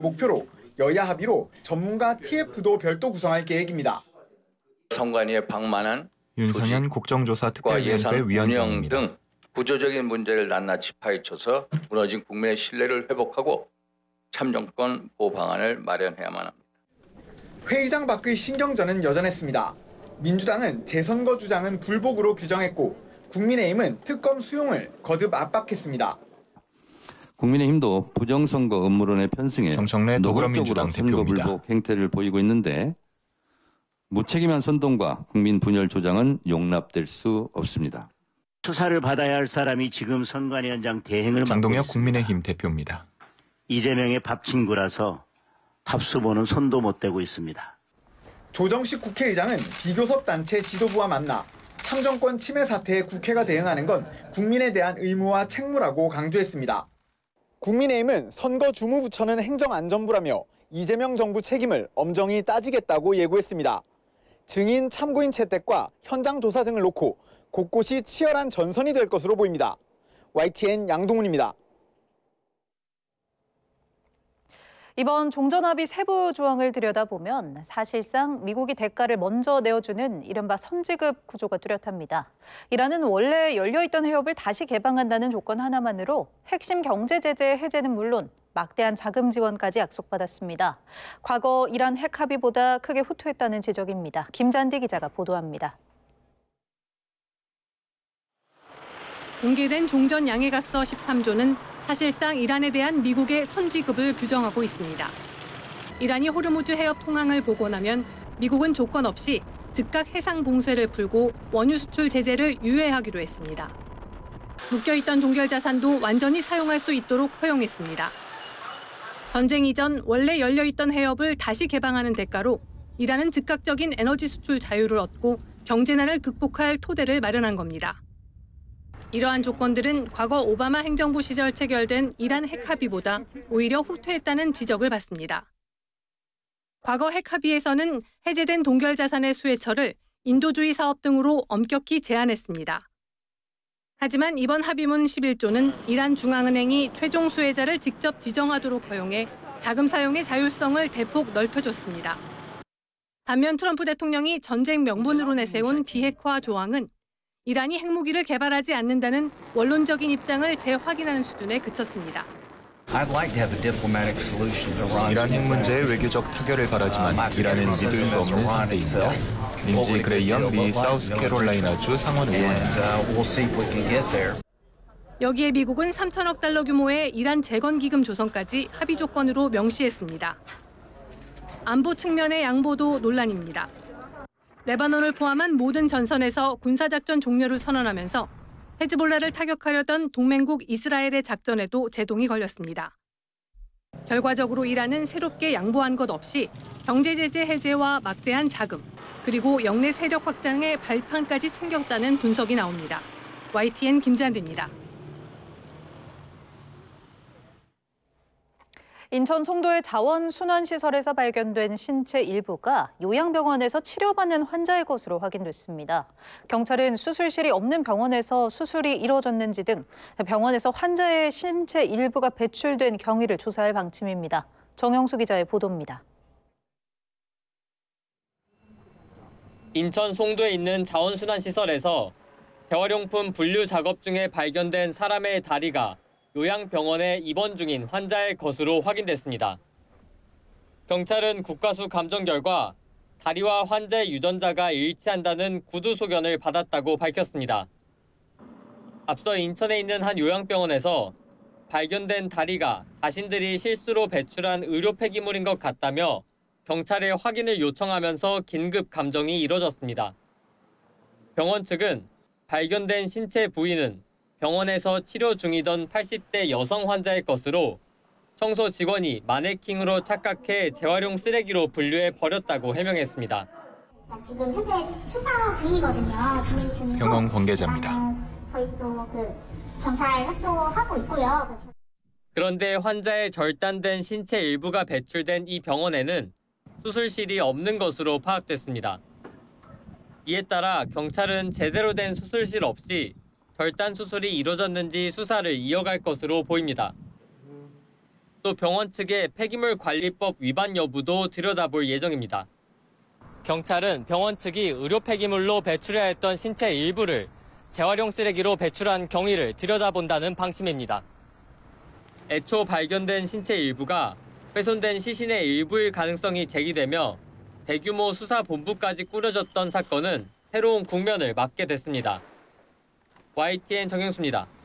목표로 여야 합의로 전문가 TF도 별도 구성할 계획입니다. 선관위에 방만한 윤상현 국정조사특별위원회 위원장입니다. 등 구조적인 문제를 낱낱이 파헤쳐서 무너진 국민의 신뢰를 회복하고 참정권 보호 방안을 마련해야만 합니다. 회의장 밖의 신경전은 여전했습니다. 민주당은 재선거 주장은 불복으로 규정했고 국민의힘은 특검 수용을 거듭 압박했습니다. 국민의힘도 부정선거 음모론에 편승해 정청래 더불어민주당 선거 대표입니다. 불복 행태를 보이고 있는데 무책임한 선동과 국민 분열 조장은 용납될 수 없습니다. 수사를 받아야 할 사람이 지금 선관위원장 대행을 장동혁 맡고 있습니다. 국민의힘 대표입니다. 이재명의 밥 친구라서 밥수보는 손도 못 대고 있습니다. 조정식 국회의장은 비교섭 단체 지도부와 만나 참정권 침해 사태에 국회가 대응하는 건 국민에 대한 의무와 책무라고 강조했습니다. 국민의힘은 선거주무부처는 행정안전부라며 이재명 정부 책임을 엄정히 따지겠다고 예고했습니다. 증인 참고인 채택과 현장 조사 등을 놓고 곳곳이 치열한 전선이 될 것으로 보입니다. YTN 양동훈입니다. 이번 종전합의 세부 조항을 들여다보면 사실상 미국이 대가를 먼저 내어주는 이른바 선지급 구조가 뚜렷합니다. 이란은 원래 열려있던 해협을 다시 개방한다는 조건 하나만으로 핵심 경제 제재 해제는 물론 막대한 자금 지원까지 약속받았습니다. 과거 이란 핵 합의보다 크게 후퇴했다는 지적입니다. 김잔디 기자가 보도합니다. 공개된 종전 양해각서 13조는 사실상 이란에 대한 미국의 선지급을 규정하고 있습니다. 이란이 호르무즈 해협 통항을 복원하면 미국은 조건 없이 즉각 해상 봉쇄를 풀고 원유 수출 제재를 유예하기로 했습니다. 묶여있던 동결 자산도 완전히 사용할 수 있도록 허용했습니다. 전쟁 이전 원래 열려있던 해협을 다시 개방하는 대가로 이란은 즉각적인 에너지 수출 자유를 얻고 경제난을 극복할 토대를 마련한 겁니다. 이러한 조건들은 과거 오바마 행정부 시절 체결된 이란 핵 합의보다 오히려 후퇴했다는 지적을 받습니다. 과거 핵 합의에서는 해제된 동결 자산의 수혜처를 인도주의 사업 등으로 엄격히 제한했습니다. 하지만 이번 합의문 11조는 이란 중앙은행이 최종 수혜자를 직접 지정하도록 허용해 자금 사용의 자율성을 대폭 넓혀줬습니다. 반면 트럼프 대통령이 전쟁 명분으로 내세운 비핵화 조항은 이란이 핵무기를 개발하지 않는다는 원론적인 입장을 재확인하는 수준에 그쳤습니다. 이란 핵 문제의 외교적 타결을 바라지만 이란은 믿을 수 없는 상태입니다. 린지 그레이엄 미 사우스캐롤라이나주 상원 의원입니다. 여기에 미국은 3천억 달러 규모의 이란 재건기금 조성까지 합의 조건으로 명시했습니다. 안보 측면의 양보도 논란입니다. 레바논을 포함한 모든 전선에서 군사작전 종료를 선언하면서 헤즈볼라를 타격하려던 동맹국 이스라엘의 작전에도 제동이 걸렸습니다. 결과적으로 이란은 새롭게 양보한 것 없이 경제 제재 해제와 막대한 자금, 그리고 영내 세력 확장의 발판까지 챙겼다는 분석이 나옵니다. YTN 김잔디입니다. 인천 송도의 자원순환시설에서 발견된 신체 일부가 요양병원에서 치료받는 환자의 것으로 확인됐습니다. 경찰은 수술실이 없는 병원에서 수술이 이뤄졌는지 등 병원에서 환자의 신체 일부가 배출된 경위를 조사할 방침입니다. 정영수 기자의 보도입니다. 인천 송도에 있는 자원순환시설에서 재활용품 분류 작업 중에 발견된 사람의 다리가 요양병원에 입원 중인 환자의 것으로 확인됐습니다. 경찰은 국과수 감정 결과 다리와 환자의 유전자가 일치한다는 구두 소견을 받았다고 밝혔습니다. 앞서 인천에 있는 한 요양병원에서 발견된 다리가 자신들이 실수로 배출한 의료 폐기물인 것 같다며 경찰에 확인을 요청하면서 긴급 감정이 이뤄졌습니다. 병원 측은 발견된 신체 부위는 병원에서 치료 중이던 80대 여성 환자의 것으로 청소 직원이 마네킹으로 착각해 재활용 쓰레기로 분류해 버렸다고 해명했습니다. 지금 현재 수사 중이거든요. 진행 중이고. 병원 관계자입니다. 저희 또 경찰 협조하고 있고요. 그런데 환자의 절단된 신체 일부가 배출된 이 병원에는 수술실이 없는 것으로 파악됐습니다. 이에 따라 경찰은 제대로 된 수술실 없이 절단 수술이 이뤄졌는지 수사를 이어갈 것으로 보입니다. 또 병원 측의 폐기물 관리법 위반 여부도 들여다볼 예정입니다. 경찰은 병원 측이 의료 폐기물로 배출해야 했던 신체 일부를 재활용 쓰레기로 배출한 경위를 들여다본다는 방침입니다. 애초 발견된 신체 일부가 훼손된 시신의 일부일 가능성이 제기되며 대규모 수사본부까지 꾸려졌던 사건은 새로운 국면을 맞게 됐습니다. YTN 정영수입니다.